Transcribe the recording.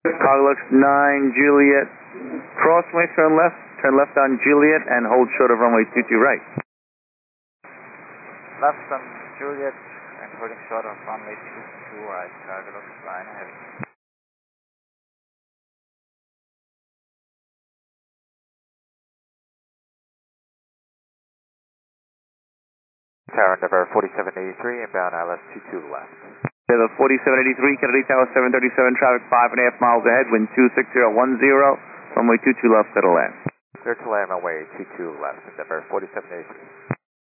Carlux 9, Juliet. Crossway, turn left on Juliet and hold short of runway 22 right. Left on Juliet and holding short of runway 22 right, Carlux 9 heavy. Tower Endeavour 4783, inbound ILS 22 left. Endeavour 4783, Kennedy Tower 737, traffic 5.5 miles ahead, wind 26010, runway 22 left, settle land. Clear to land, runway 22 left, Endeavour 4783.